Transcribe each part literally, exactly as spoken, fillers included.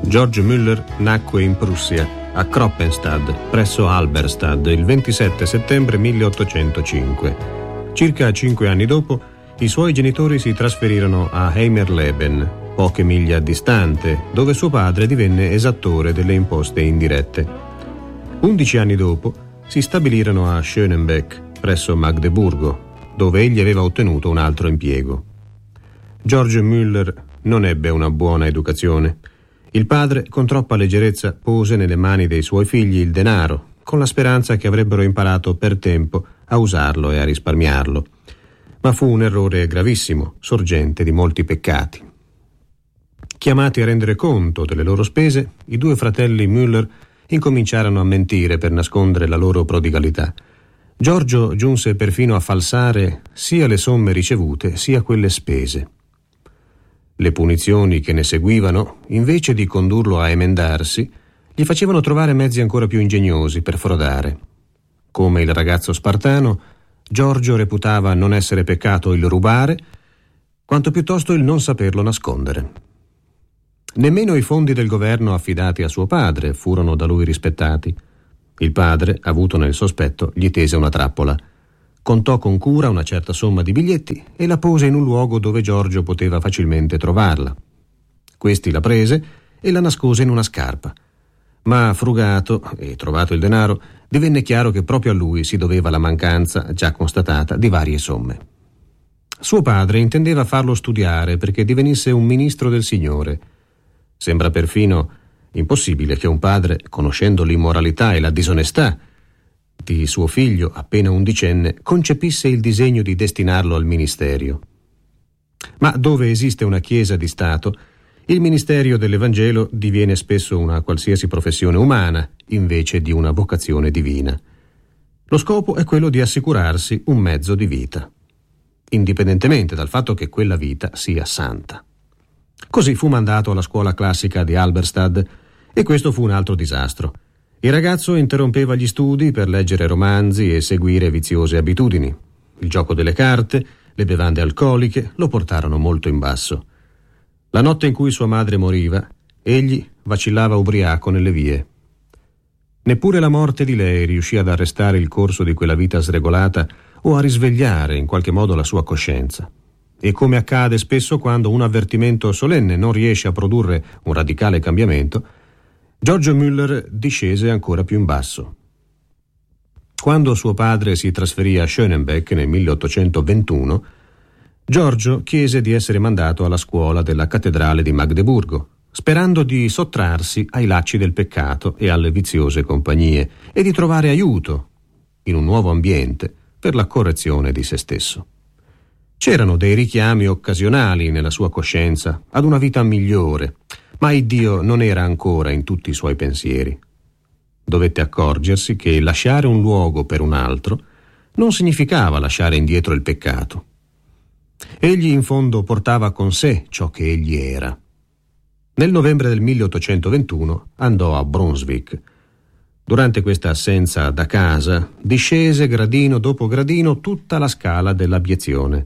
George Müller nacque in Prussia, a Kroppenstadt, presso Halberstadt, il ventisette settembre milleottocentocinque. Circa cinque anni dopo, i suoi genitori si trasferirono a Heimerleben, poche miglia distante, dove suo padre divenne esattore delle imposte indirette. Undici anni dopo, si stabilirono a Schönenbeck, presso Magdeburgo, dove egli aveva ottenuto un altro impiego. George Müller non ebbe una buona educazione. Il padre, con troppa leggerezza, pose nelle mani dei suoi figli il denaro, con la speranza che avrebbero imparato per tempo a usarlo e a risparmiarlo. Ma fu un errore gravissimo, sorgente di molti peccati. Chiamati a rendere conto delle loro spese, i due fratelli Müller incominciarono a mentire per nascondere la loro prodigalità. Giorgio giunse perfino a falsare sia le somme ricevute sia quelle spese. Le punizioni che ne seguivano, invece di condurlo a emendarsi, gli facevano trovare mezzi ancora più ingegnosi per frodare. Come il ragazzo spartano, Giorgio reputava non essere peccato il rubare, quanto piuttosto il non saperlo nascondere. Nemmeno i fondi del governo affidati a suo padre furono da lui rispettati. Il padre, avuto nel sospetto, gli tese una trappola. Contò con cura una certa somma di biglietti e la pose in un luogo dove Giorgio poteva facilmente trovarla. Questi la prese e la nascose in una scarpa. Ma frugato e trovato il denaro, divenne chiaro che proprio a lui si doveva la mancanza, già constatata, di varie somme. Suo padre intendeva farlo studiare perché divenisse un ministro del Signore. Sembra perfino impossibile che un padre, conoscendo l'immoralità e la disonestà di suo figlio appena undicenne, concepisse il disegno di destinarlo al ministerio. Ma dove esiste una chiesa di Stato, il ministerio dell'Evangelo diviene spesso una qualsiasi professione umana invece di una vocazione divina. Lo scopo è quello di assicurarsi un mezzo di vita, indipendentemente dal fatto che quella vita sia santa. Così fu mandato alla scuola classica di Halberstadt e questo fu un altro disastro. Il ragazzo interrompeva gli studi per leggere romanzi e seguire viziose abitudini. Il gioco delle carte, le bevande alcoliche lo portarono molto in basso. La notte in cui sua madre moriva, egli vacillava ubriaco nelle vie. Neppure la morte di lei riuscì ad arrestare il corso di quella vita sregolata o a risvegliare in qualche modo la sua coscienza. E come accade spesso quando un avvertimento solenne non riesce a produrre un radicale cambiamento, Giorgio Müller discese ancora più in basso. Quando suo padre si trasferì a Schönenbeck nel milleottocentoventuno, Giorgio chiese di essere mandato alla scuola della cattedrale di Magdeburgo, sperando di sottrarsi ai lacci del peccato e alle viziose compagnie e di trovare aiuto in un nuovo ambiente per la correzione di se stesso. C'erano dei richiami occasionali nella sua coscienza ad una vita migliore, ma il Dio non era ancora in tutti i suoi pensieri. Dovette accorgersi che lasciare un luogo per un altro non significava lasciare indietro il peccato. Egli in fondo portava con sé ciò che egli era. Nel novembre del milleottocentoventuno andò a Brunswick. Durante questa assenza da casa discese gradino dopo gradino tutta la scala dell'abiezione.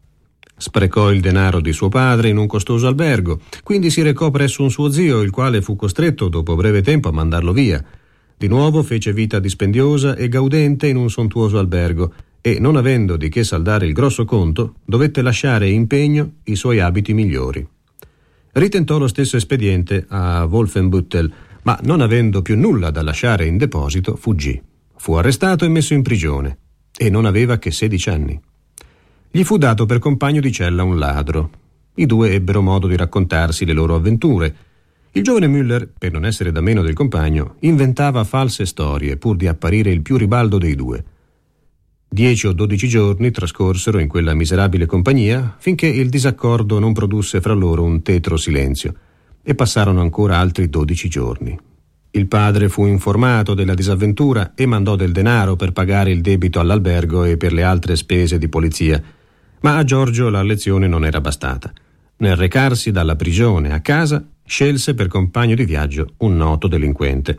Sprecò il denaro di suo padre in un costoso albergo, quindi si recò presso un suo zio, il quale fu costretto dopo breve tempo a mandarlo via. Di nuovo fece vita dispendiosa e gaudente in un sontuoso albergo e, non avendo di che saldare il grosso conto, dovette lasciare in pegno i suoi abiti migliori. Ritentò lo stesso espediente a Wolfenbüttel, ma non avendo più nulla da lasciare in deposito, fuggì. Fu arrestato e messo in prigione e non aveva che sedici anni. Gli fu dato per compagno di cella un ladro. I due ebbero modo di raccontarsi le loro avventure. Il giovane Müller, per non essere da meno del compagno, inventava false storie pur di apparire il più ribaldo dei due. Dieci o dodici giorni trascorsero in quella miserabile compagnia finché il disaccordo non produsse fra loro un tetro silenzio, e passarono ancora altri dodici giorni. Il padre fu informato della disavventura e mandò del denaro per pagare il debito all'albergo e per le altre spese di polizia, ma a Giorgio la lezione non era bastata. Nel recarsi dalla prigione a casa, scelse per compagno di viaggio un noto delinquente.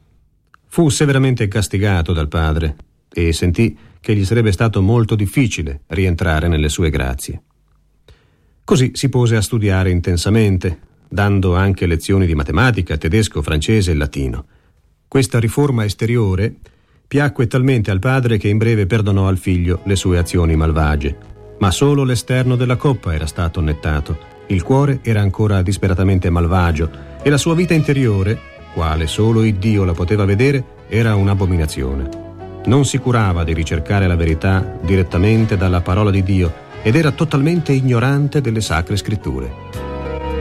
Fu severamente castigato dal padre e sentì che gli sarebbe stato molto difficile rientrare nelle sue grazie. Così si pose a studiare intensamente, dando anche lezioni di matematica, tedesco, francese e latino. Questa riforma esteriore piacque talmente al padre che in breve perdonò al figlio le sue azioni malvagie. Ma solo l'esterno della coppa era stato nettato. Il cuore era ancora disperatamente malvagio e la sua vita interiore, quale solo Iddio la poteva vedere, era un'abominazione. Non si curava di ricercare la verità direttamente dalla parola di Dio ed era totalmente ignorante delle sacre scritture.